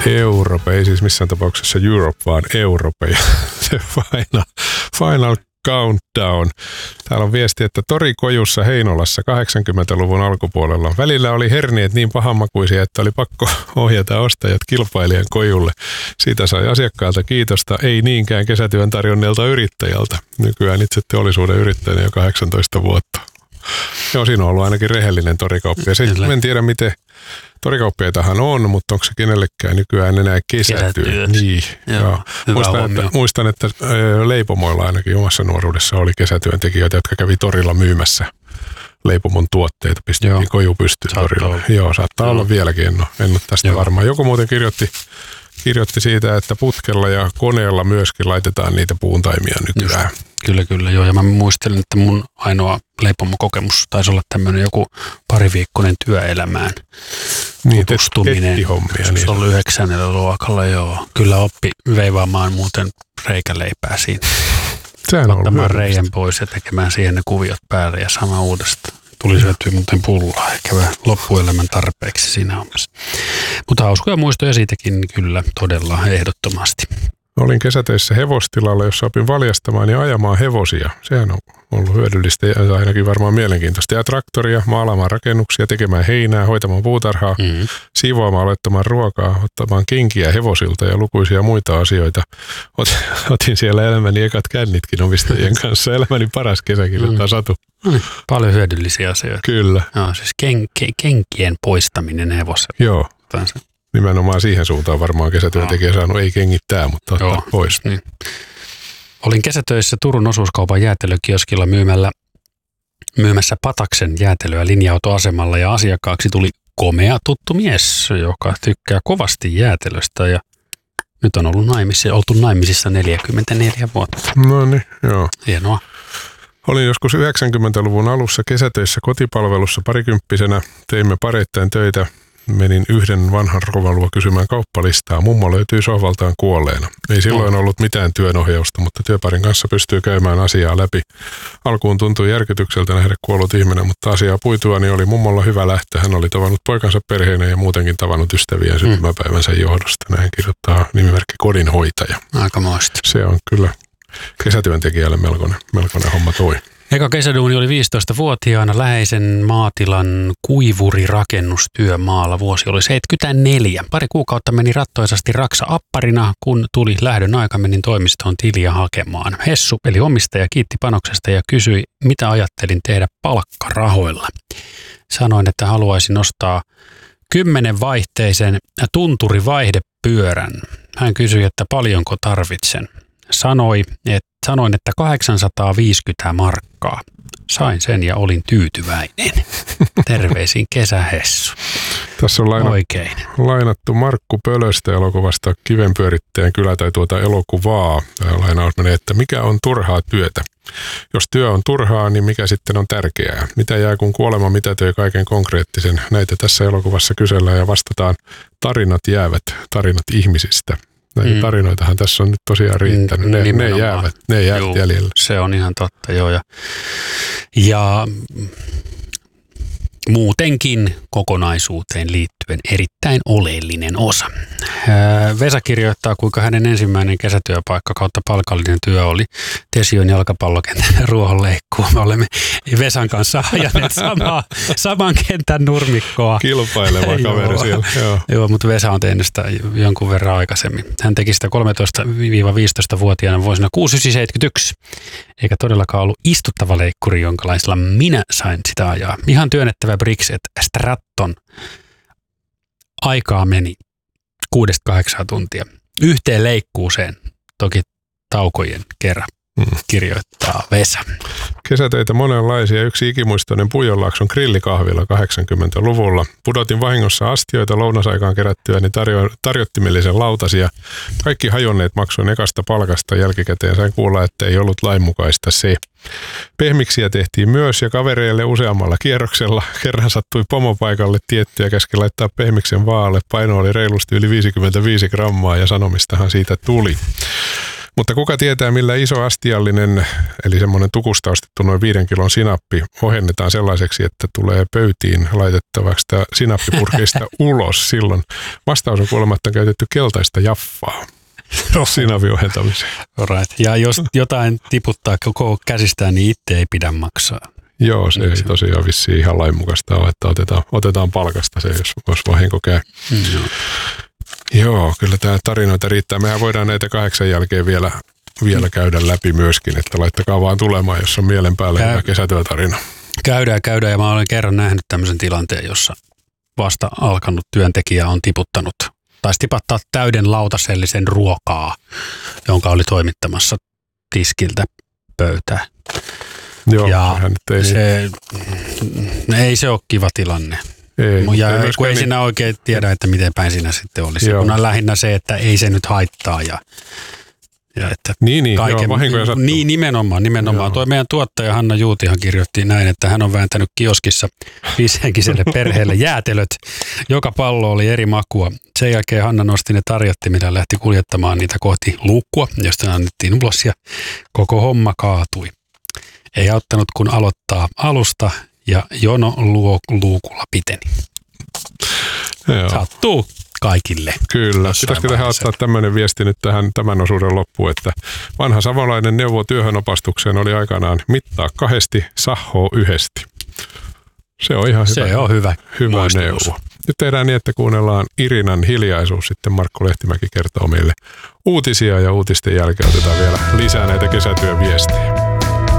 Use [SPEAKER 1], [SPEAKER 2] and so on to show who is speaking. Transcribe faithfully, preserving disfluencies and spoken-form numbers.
[SPEAKER 1] Europe, ei siis missään tapauksessa Europe, vaan Europe ja se final, final countdown. Täällä on viesti, että torikojussa Heinolassa kahdeksankymmentäluvun alkupuolella välillä oli herniet niin pahanmakuisia, että oli pakko ohjata ostajat kilpailijan kojulle. Siitä sai asiakkailta kiitosta, ei niinkään kesätyön tarjonneelta yrittäjältä. Nykyään itse teollisuuden yrittäjänä jo kahdeksantoista vuotta. Joo, siinä on ollut ainakin rehellinen torikauppias. En tiedä, miten torikauppiaitahan on, mutta onko se kenellekään nykyään enää kesätyö? Niin, joo. Muistan, että, muistan, että leipomoilla ainakin omassa nuoruudessa oli kesätyöntekijöitä, jotka kävi torilla myymässä leipomon tuotteita. Pistettiin koju pystyyn torilla. Joo, saattaa joo. olla vieläkin, en ole, en ole tästä joo. varmaan. Joku muuten kirjoitti, kirjoitti siitä, että putkella ja koneella myöskin laitetaan niitä puuntaimia nykyään. Just.
[SPEAKER 2] Kyllä, kyllä, joo. Ja mä muistelin, että mun ainoa leipomokokemus taisi olla tämmöinen joku pariviikkoinen työelämään
[SPEAKER 1] niin,
[SPEAKER 2] tutustuminen.
[SPEAKER 1] Tettihommia.
[SPEAKER 2] Se oli yhdeksännellä luokalla, joo. Kyllä oppi veivaamaan muuten reikäleipää siinä.
[SPEAKER 1] Sehän on
[SPEAKER 2] ottamaan reijän pois ja tekemään siihen ne kuviot päälle ja sama uudestaan. Tuli syötyä muuten pullaa, ehkä vähän loppuelämän tarpeeksi siinä hommassa. Mutta hauskoja muistoja siitäkin kyllä todella ehdottomasti.
[SPEAKER 1] Olin kesätöissä hevostilalla, jossa opin valjastamaan ja ajamaan hevosia. Sehän on ollut hyödyllistä ja ainakin varmaan mielenkiintoista. Ja traktoria, maalaamaan rakennuksia, tekemään heinää, hoitamaan puutarhaa, mm-hmm. siivoamaan, aloittamaan ruokaa, ottamaan kenkiä hevosilta ja lukuisia muita asioita. Ot, otin siellä elämäni ekat kännitkin omistajien kanssa. Elämäni paras kesäkirjoittaa mm-hmm. Satu.
[SPEAKER 2] No niin, paljon hyödyllisiä asioita.
[SPEAKER 1] Kyllä.
[SPEAKER 2] No, siis ken, ken, kenkien poistaminen hevosella.
[SPEAKER 1] Joo. Tansä. Nimenomaan siihen suuntaan varmaan kesätyöntekijä saanut, ei kengittää, mutta ottaa joo, pois. Niin.
[SPEAKER 2] Olin kesätöissä Turun osuuskaupan jäätelökioskilla myymällä, myymässä Pataksen jäätelöä linja-autoasemalla ja asiakkaaksi tuli komea tuttu mies, joka tykkää kovasti jäätelöstä ja nyt on ollut naimisissa, oltu naimisissa neljäkymmentäneljä vuotta.
[SPEAKER 1] No niin, joo.
[SPEAKER 2] Hienoa.
[SPEAKER 1] Olin joskus yhdeksänkymmentäluvun alussa kesätöissä kotipalvelussa parikymppisenä, teimme pareittain töitä. Menin yhden vanhan rovalua kysymään kauppalistaa. Mummo löytyi sohvaltaan kuolleena. Ei silloin ollut mitään työnohjausta, mutta työparin kanssa pystyy käymään asiaa läpi. Alkuun tuntui järkytykseltä nähdä kuollut ihminen, mutta asiaa puitua niin oli mummolla hyvä lähtö. Hän oli tavannut poikansa perheenä ja muutenkin tavannut ystäviä syntymäpäivänsä johdosta. Näin kirjoittaa nimimerkki kodinhoitaja.
[SPEAKER 2] Aikamoista.
[SPEAKER 1] Se on kyllä kesätyöntekijälle melkoinen, melkoinen homma toi.
[SPEAKER 2] Eka kesäduuni oli viisitoistavuotiaana läheisen maatilan kuivurirakastustyömaalla. Vuosi oli seitsemänkymmentäneljä. Pari kuukautta meni rattoisasti raksa apparina, kun tuli lähdön aika, menin toimistoon tiliä hakemaan. Hessu, eli omistaja, kiitti panoksesta ja kysyi, mitä ajattelin tehdä palkkarahoilla. Sanoin, että haluaisin ostaa kymmenen vaihteisen tunturivaihdepyörän. Hän kysyi, että paljonko tarvitsen. Sanoi, että Sanoin, että kahdeksansataaviisikymmentä markkaa. Sain sen ja olin tyytyväinen. Terveisin kesähessu.
[SPEAKER 1] Tässä on laina,
[SPEAKER 2] oikein.
[SPEAKER 1] lainattu Markku Pölöstä elokuvasta Kivenpyörittäjän kylä tai tuota elokuvaa. Tämä lainaus menee, että mikä on turhaa työtä? Jos työ on turhaa, niin mikä sitten on tärkeää? Mitä jää, kun kuolema mitätöi kaiken konkreettisen? Näitä tässä elokuvassa kysellään ja vastataan, tarinat jäävät, tarinat ihmisistä. Näitä mm. tarinoitahan tässä on nyt tosiaan riittänyt. Ne, ne jäävät, ne jäävät juu, jäljellä.
[SPEAKER 2] Se on ihan totta, joo. Ja, ja muutenkin kokonaisuuteen liittyen erittäin oleellinen osa. Vesa kirjoittaa, kuinka hänen ensimmäinen kesätyöpaikka kautta palkallinen työ oli Tesion jalkapallokentän ruohonleikkuu. Me olemme Vesan kanssa ajaneet samaa, saman kentän nurmikkoa.
[SPEAKER 1] Kilpaileva kaveri siellä. Joo.
[SPEAKER 2] Joo, mutta Vesa on tehnyt sitä jonkun verran aikaisemmin. Hän teki sitä kolmetoista-viisitoista-vuotiaana vuosina kuusikymmentäyhdeksän seitsemänkymmentäyksi, eikä todellakaan ollut istuttava leikkuri, jonkalaisella minä sain sitä ajaa. Ihan työnnettävä Brixet Stratton. Aikaa meni kuudesta kahdeksaan tuntia. Yhteen leikkuuseen, toki taukojen kerran, mm. kirjoittaa Vesa.
[SPEAKER 1] Kesätöitä monenlaisia. Yksi ikimuistoinen Pujonlaakson grillikahvilla kahdeksankymmentäluvulla. Pudotin vahingossa astioita lounasaikaan kerättyä, niin tarjo- tarjottimellisen lautasia. Kaikki hajonneet maksoin ekasta palkasta, jälkikäteen sain kuulla, että ei ollut lainmukaista se. Pehmiksiä tehtiin myös ja kavereille useammalla kierroksella. Kerran sattui pomopaikalle tietty ja käski laittaa pehmiksen vaalle. Paino oli reilusti yli viisikymmentäviisi grammaa ja sanomistahan siitä tuli. Mutta kuka tietää, millä iso astiallinen, eli semmoinen tukusta ostettu noin viiden kilon sinappi, ohennetaan sellaiseksi, että tulee pöytiin laitettavaksi tämä sinappipurkeista ulos. Silloin vastaus on kuulemma, että on käytetty keltaista jaffaa sinapin ohentamiseen.
[SPEAKER 2] Right. Ja jos jotain tiputtaa koko käsistään, niin itse ei pidä maksaa.
[SPEAKER 1] Joo, se niin ei se tosiaan vissiin ihan lainmukaista ole, että otetaan, otetaan palkasta se, jos, jos vahinko käy. Mm, joo. Joo, kyllä tämä tarinoita riittää. Mehän voidaan näitä kahdeksan jälkeen vielä, vielä käydä läpi myöskin, että laittakaa vaan tulemaan, jos on mielen päällä Käy, hyvä kesätyötarina.
[SPEAKER 2] Käydään, käydään ja mä olen kerran nähnyt tämmöisen tilanteen, jossa vasta alkanut työntekijä on tiputtanut, taisi tipattaa täyden lautasellisen ruokaa, jonka oli toimittamassa tiskiltä pöytään.
[SPEAKER 1] Joo,
[SPEAKER 2] ja
[SPEAKER 1] ei,
[SPEAKER 2] se, ei se ole kiva tilanne.
[SPEAKER 1] Ei,
[SPEAKER 2] ja
[SPEAKER 1] ei
[SPEAKER 2] kun ei
[SPEAKER 1] niin.
[SPEAKER 2] siinä oikein tiedä, että miten päin siinä sitten olisi. Joo. Kun on lähinnä se, että ei se nyt haittaa. Ja, ja että
[SPEAKER 1] niin, niin, kaiken, joo, vahinkoja sattuu.
[SPEAKER 2] Niin, nimenomaan. nimenomaan. Tuo meidän tuottaja Hanna Juutihan kirjoitti näin, että hän on vääntänyt kioskissa viisihenkiselle perheelle jäätelöt. Joka pallo oli eri makua. Sen jälkeen Hanna nosti ne tarjottimilla ja lähti kuljettamaan niitä kohti luukkua, josta annettiin ulos ja koko homma kaatui. Ei auttanut, kun aloittaa alusta ja jono luo, luukulla piteni.
[SPEAKER 1] Joo.
[SPEAKER 2] Sattuu kaikille.
[SPEAKER 1] Kyllä. Pitäisikö tähän ottaa tämmöinen viesti nyt tähän tämän osuuden loppuun, että vanha savolainen neuvo työhönopastukseen oli aikanaan mittaa kahdesti, sahoo yhdesti. Se on ihan
[SPEAKER 2] Se
[SPEAKER 1] hyvä,
[SPEAKER 2] on hyvä,
[SPEAKER 1] hyvä neuvo. Nyt tehdään niin, että kuunnellaan Irinan Hiljaisuus. Sitten Markku Lehtimäki kertoo meille uutisia ja uutisten jälkeen otetaan vielä lisää näitä kesätyöviestejä.